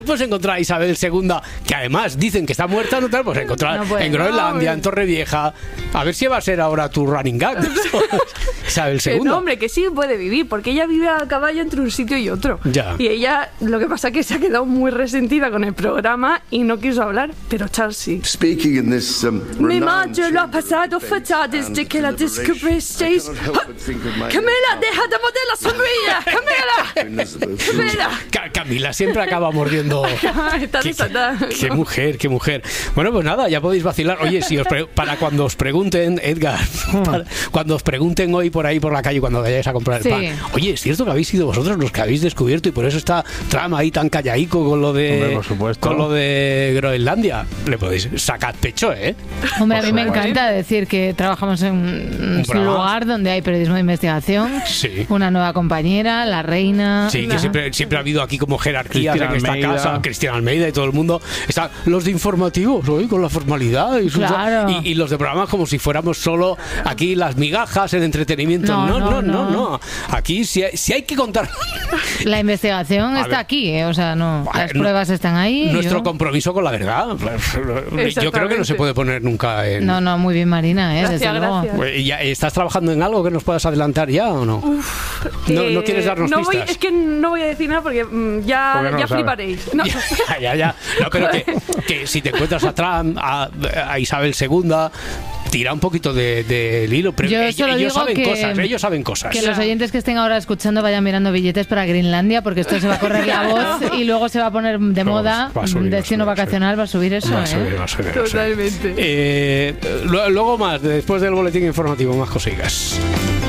Pues encontrar a Isabel II, que además dicen que está muerta, no te la puedes encontrar en Groenlandia, en Torrevieja. A ver si va a ser ahora tu running gag. Isabel II. No, hombre, que sí puede vivir, porque ella vive a caballo entre un sitio y otro. Ya. Y ella, lo que pasa es que se ha quedado muy resentida con el programa y no quiso hablar, pero Charles sí. Mi madre lo ha pasado fatal desde que la descubristeis. ¡Camila, deja de morder la sombrilla! ¡Camila! Camila siempre acaba mordiendo. Está desatada. Qué mujer, qué mujer. Bueno, pues nada, ya podéis vacilar. Oye, si para cuando os pregunten, Edgar, cuando os pregunten hoy por ahí por la calle cuando vayáis a comprar el pan, oye, ¿es cierto que habéis sido vosotros los que habéis descubierto y por eso está Trump ahí tan callaico con lo de Groenlandia? Le podéis sacar pecho, ¿eh? Hombre, a mí me encanta decir que trabajamos en un lugar donde hay periodismo de investigación, una nueva compañera, la reina. Sí, que siempre ha habido aquí como jerarquías en esta casa. Cristina Almeida y todo el mundo. Están los de informativos hoy con la formalidad y los de programas como si fuéramos solo aquí las migajas, el entretenimiento. No. Aquí si hay que contar. La investigación está aquí, o sea, las pruebas están ahí. Nuestro compromiso con la verdad. Yo creo que no se puede poner nunca en... No, muy bien, Marina, desde luego. ¿Estás trabajando en algo que nos puedas adelantar ya o no? ¿No quieres darnos pistas? Es que no voy a decir nada porque ya fliparéis. No. Ya. No, pero que si te encuentras a Trump, a Isabel II, tira un poquito del hilo. Pero ellos saben cosas. Que los oyentes que estén ahora escuchando vayan mirando billetes para Groenlandia, porque esto se va a correr la voz y luego se va a poner de moda. Destino vacacional va a subir eso. Va a subir. Totalmente. Luego más, después del boletín informativo, más cosillas.